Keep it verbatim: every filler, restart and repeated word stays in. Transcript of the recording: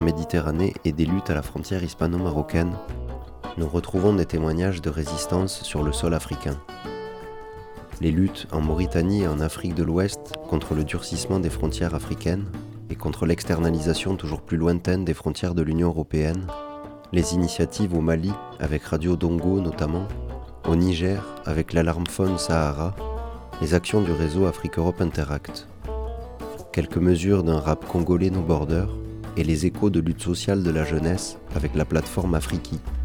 Méditerranée et des luttes à la frontière hispano-marocaine, nous retrouvons des témoignages de résistance sur le sol africain. Les luttes en Mauritanie et en Afrique de l'Ouest contre le durcissement des frontières africaines et contre l'externalisation toujours plus lointaine des frontières de l'Union européenne, les initiatives au Mali avec Radio Dongo notamment, au Niger avec l'Alarmphone Sahara, les actions du réseau Afrique-Europe Interact. Quelques mesures d'un rap congolais No Border et les échos de lutte sociale de la jeunesse avec la plateforme Afriki.